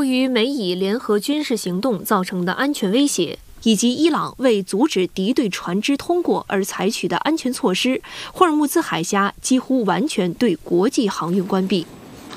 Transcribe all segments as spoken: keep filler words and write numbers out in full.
于美以联合军事行动造成的安全威胁，以及伊朗为阻止敌对船只通过而采取的安全措施，霍尔木兹海峡几乎完全对国际航运关闭。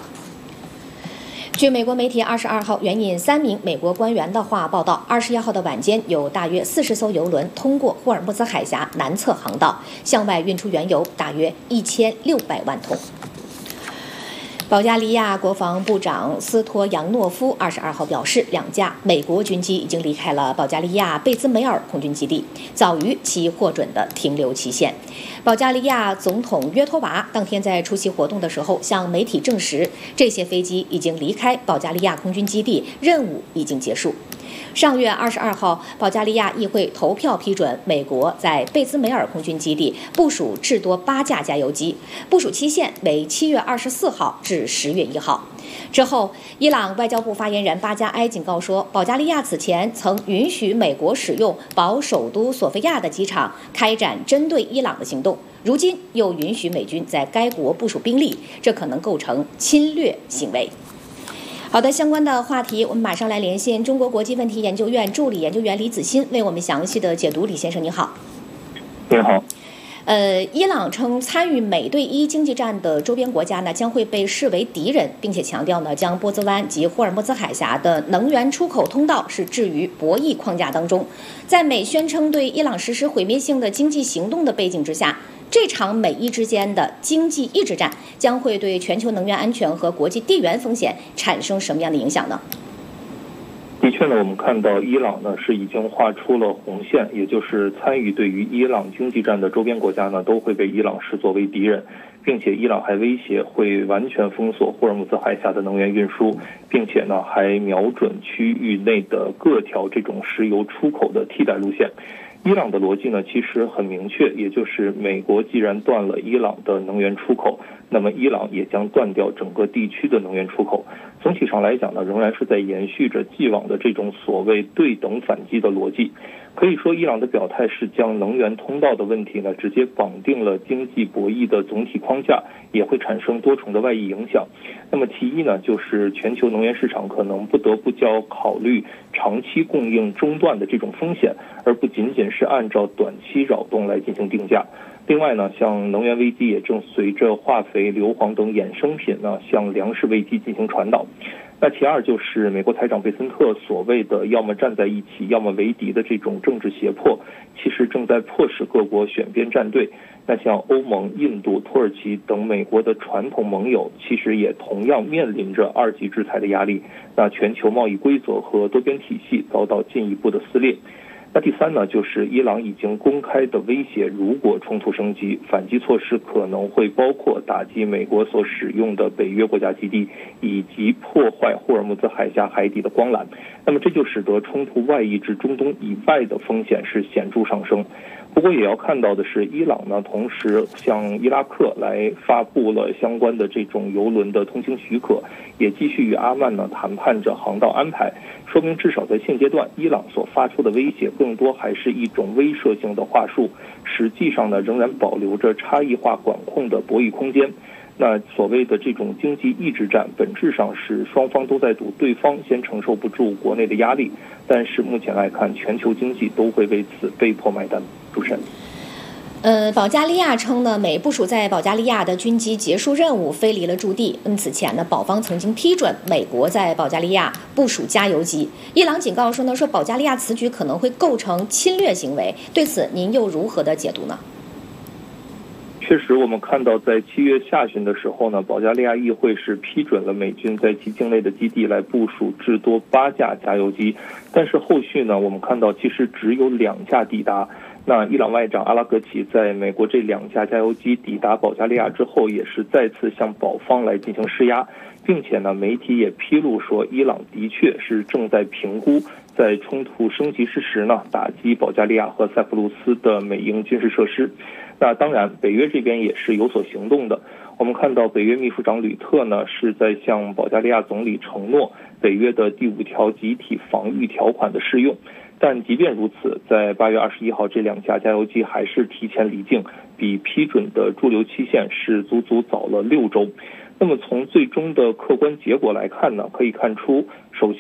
据美国媒体二十二号援引三名美国官员的话报道，二十一号的晚间，有大约四十艘油轮通过霍尔木兹海峡南侧航道，向外运出原油大约一千六百万桶。保加利亚国防部长斯托扬诺夫二十二号表示，两架美国军机已经离开了保加利亚贝兹梅尔空军基地，早于其获准的停留期限。保加利亚总统约托娃当天在出席活动的时候向媒体证实，这些飞机已经离开保加利亚空军基地，任务已经结束。上月二十二号，保加利亚议会投票批准美国在贝兹梅尔空军基地部署至多八架加油机，部署期限为七月二十四号至十月一号。之后，伊朗外交部发言人巴加埃警告说，保加利亚此前曾允许美国使用保首都索菲亚的机场开展针对伊朗的行动，如今又允许美军在该国部署兵力，这可能构成侵略行为。好的，相关的话题，我们马上来连线中国国际问题研究院助理研究员李子欣，为我们详细的解读。李先生，你好。 你好。 呃，伊朗称参与美对伊经济战的周边国家呢将会被视为敌人，并且强调呢将波兹湾及霍尔木兹海峡的能源出口通道是置于博弈框架当中。在美宣称对伊朗实施毁灭性的经济行动的背景之下，这场美伊之间的经济意志战将会对全球能源安全和国际地缘风险产生什么样的影响呢？ 的确呢，我们看到伊朗呢是已经画出了红线，也就是参与对于伊朗经济战的周边国家呢都会被伊朗视作为敌人，并且伊朗还威胁会完全封锁霍尔木兹海峡的能源运输，并且呢还瞄准区域内的各条这种石油出口的替代路线。伊朗的逻辑呢其实很明确，也就是美国既然断了伊朗的能源出口，那么伊朗也将断掉整个地区的能源出口。总体上来讲呢，仍然是在延续着既往的这种所谓对等反击的逻辑。可以说伊朗的表态是将能源通道的问题呢直接绑定了经济博弈的总体框架，也会产生多重的外溢影响。那么其一呢，就是全球能源市场可能不得不较考虑长期供应中断的这种风险，而不仅仅是按照短期扰动来进行定价。另外呢，像能源危机也正随着化肥、硫磺等衍生品呢向粮食危机进行传导。那其二就是美国财长贝森特所谓的要么站在一起，要么为敌的这种政治胁迫，其实正在迫使各国选边站队。那像欧盟、印度、土耳其等美国的传统盟友，其实也同样面临着二级制裁的压力。那全球贸易规则和多边体系遭到进一步的撕裂。那第三呢，就是伊朗已经公开的威胁，如果冲突升级，反击措施可能会包括打击美国所使用的北约国家基地，以及破坏霍尔木兹海峡海底的光缆。那么这就使得冲突外溢至中东以外的风险是显著上升。不过也要看到的是，伊朗呢同时向伊拉克来发布了相关的这种油轮的通行许可，也继续与阿曼呢谈判着航道安排，说明至少在现阶段，伊朗所发出的威胁更多还是一种威慑性的话术，实际上呢仍然保留着差异化管控的博弈空间。那所谓的这种经济意志战，本质上是双方都在赌对方先承受不住国内的压力，但是目前来看，全球经济都会为此被迫买单。主持人。 呃，保加利亚称呢，美部署在保加利亚的军机结束任务，飞离了驻地。嗯，此前呢，保方曾经批准美国在保加利亚部署加油机。伊朗警告说呢，说保加利亚此举可能会构成侵略行为。对此，您又如何的解读呢？ 确实，我们看到在七月下旬的时候呢，保加利亚议会是批准了美军在其境内的基地来部署至多八架加油机，但是后续呢，我们看到其实只有两架抵达。那伊朗外长阿拉格齐在美国这两架加油机抵达保加利亚之后，也是再次向保方来进行施压，并且呢，媒体也披露说，伊朗的确是正在评估在冲突升级之时呢，打击保加利亚和塞浦路斯的美英军事设施。那当然，北约这边也是有所行动的。我们看到北约秘书长吕特呢是在向保加利亚总理承诺北约的第五条集体防御条款的适用。但即便如此，在八月二十一号，这两架加油机还是提前离境，比批准的驻留期限是足足早了六周。那么从最终的客观结果来看呢，可以看出，首先